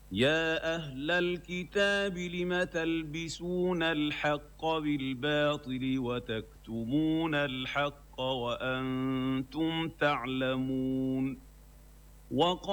يا أهل الكتاب لم تلبسون الحق بالباطل وتكتمون الحق وأنتم تعلمون